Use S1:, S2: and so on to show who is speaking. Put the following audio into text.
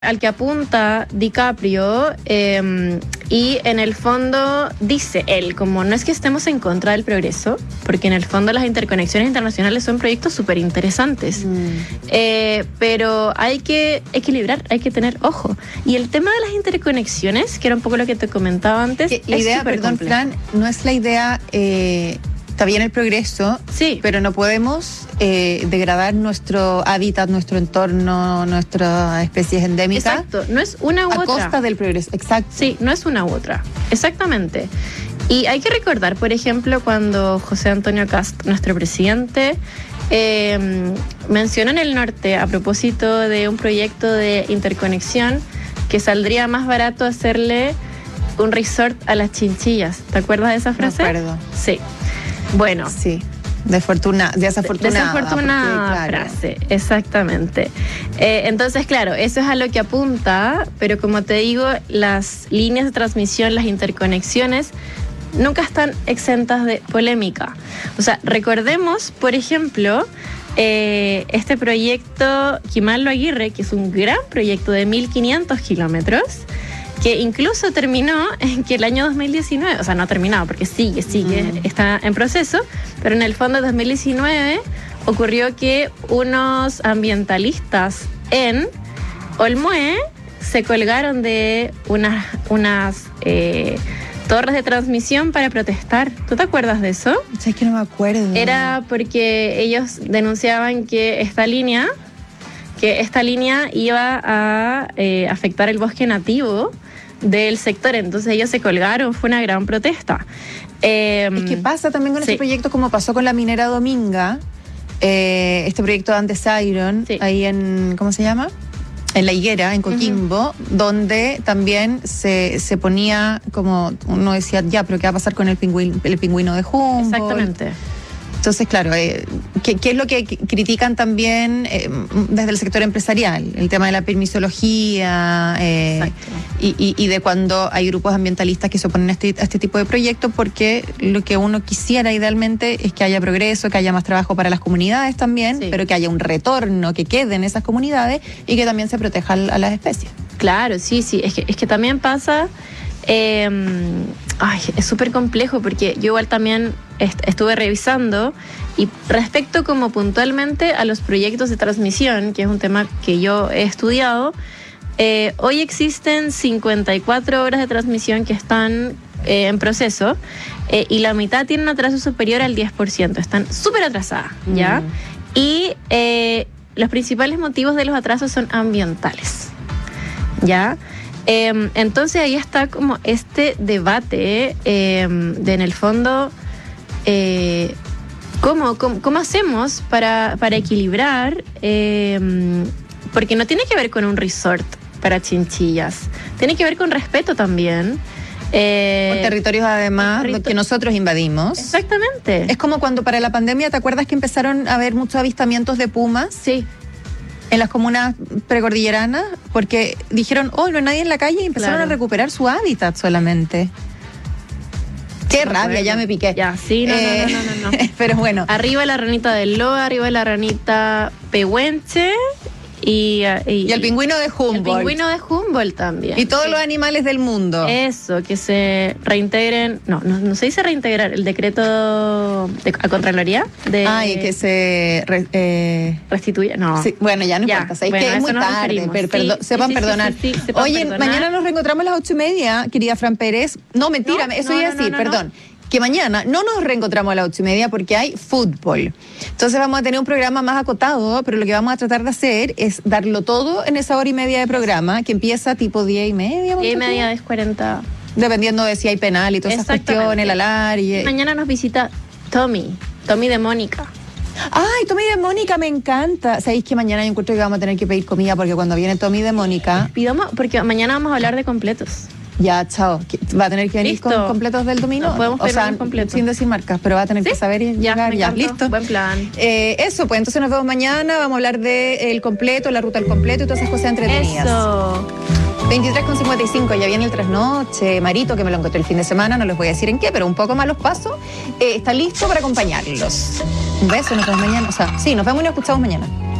S1: al que apunta DiCaprio, y en el fondo dice él, como no es que estemos en contra del progreso, porque en el fondo las interconexiones internacionales son proyectos súper interesantes, pero hay que equilibrar, hay que tener ojo. Y el tema de las interconexiones, que era un poco lo que te comentaba antes,
S2: la idea, perdón, complejo. Fran, no es la idea... Está bien el progreso,
S1: sí,
S2: pero no podemos degradar nuestro hábitat, nuestro entorno, nuestras especies endémicas.
S1: Exacto, no es una u otra.
S2: A costa del progreso, exacto.
S1: Sí, no es una u otra, exactamente. Y hay que recordar, por ejemplo, cuando José Antonio Kast, nuestro presidente, mencionó en el norte, a propósito de un proyecto de interconexión, que saldría más barato hacerle un resort a las chinchillas. ¿Te acuerdas de esa frase?
S2: Me acuerdo.
S1: Sí. Bueno.
S2: Sí, desafortunada
S1: frase, exactamente. Entonces, claro, eso es a lo que apunta, pero como te digo, las líneas de transmisión, las interconexiones, nunca están exentas de polémica. O sea, recordemos, por ejemplo, este proyecto Quimalo-Aguirre, que es un gran proyecto de 1.500 kilómetros, que incluso terminó en que el año 2019, o sea, no ha terminado porque sigue, está en proceso, pero en el fondo de 2019 ocurrió que unos ambientalistas en Olmué se colgaron de unas torres de transmisión para protestar. ¿Tú te acuerdas de eso?
S2: Es que no me acuerdo.
S1: Era porque ellos denunciaban que esta línea iba a afectar el bosque nativo del sector, entonces ellos se colgaron, fue una gran protesta.
S2: Es que pasa también con este proyecto como pasó con la minera Dominga, este proyecto de Andes Iron, ahí en, ¿cómo se llama? En La Higuera, en Coquimbo, donde también se ponía como, uno decía, ya, pero ¿qué va a pasar con el pingüino de Humboldt?
S1: Exactamente.
S2: Entonces, claro, ¿qué es lo que critican también desde el sector empresarial? El tema de la permisología y de cuando hay grupos ambientalistas que se oponen a este tipo de proyectos, porque lo que uno quisiera idealmente es que haya progreso, que haya más trabajo para las comunidades también, pero que haya un retorno, que quede en esas comunidades y que también se proteja a las especies.
S1: Claro, sí, es que también pasa... es súper complejo porque yo igual también estuve revisando y respecto como puntualmente a los proyectos de transmisión, que es un tema que yo he estudiado, hoy existen 54 horas de transmisión que están en proceso, y la mitad tienen un atraso superior al 10%, están súper atrasadas, ¿ya? Y los principales motivos de los atrasos son ambientales, ¿ya? Entonces ahí está como este debate de en el fondo ¿cómo hacemos para equilibrar, porque no tiene que ver con un resort para chinchillas, tiene que ver con respeto también
S2: por territorios además que nosotros invadimos.
S1: Exactamente.
S2: Es como cuando para la pandemia, ¿te acuerdas que empezaron a haber muchos avistamientos de pumas?
S1: Sí.
S2: En las comunas precordilleranas, porque dijeron, no hay nadie en la calle, y empezaron a recuperar su hábitat solamente. Qué rabia, ya me piqué.
S1: Ya, sí, no.
S2: Pero bueno.
S1: Arriba la ranita del Loa, arriba la ranita pehuenche y
S2: el pingüino de Humboldt.
S1: El pingüino de Humboldt también.
S2: Y todos los animales del mundo.
S1: Eso, que se reintegren. No se dice reintegrar, el decreto a Contraloría
S2: que se
S1: restituya. No.
S2: Sí, bueno, ya no importa. Es que es muy tarde. Sepan perdonar. Oye, mañana nos reencontramos a las 8:30, querida Fran Pérez. No, mentira, eso iba a decir, perdón. Que mañana no nos reencontramos a las 8:30 porque hay fútbol. Entonces vamos a tener un programa más acotado, pero lo que vamos a tratar de hacer es darlo todo en esa hora y media de programa, que empieza tipo 10:30.
S1: 10:30, 10:40.
S2: Dependiendo de si hay penal y todas esas cuestiones, el alargue.
S1: Mañana nos visita Tommy de Mónica.
S2: Ay, Tommy de Mónica, me encanta. ¿Sabéis que mañana yo encuentro que vamos a tener que pedir comida? Porque cuando viene Tommy de Mónica...
S1: Porque mañana vamos a hablar de completos.
S2: Ya, chao. Va a tener que venir con completos del dominó.
S1: No, podemos pedir completos.
S2: Sin decir marcas, pero va a tener que saber y llegar. Ya, listo.
S1: Buen plan.
S2: Eso, pues entonces nos vemos mañana. Vamos a hablar del completo, la ruta del completo y todas esas cosas entretenidas.
S1: Eso.
S2: 23:55, ya viene el trasnoche. Marito, que me lo encontré el fin de semana, no les voy a decir en qué, pero un poco más los pasos. Está listo para acompañarlos. Un beso, nos vemos mañana. Nos vemos y nos escuchamos mañana.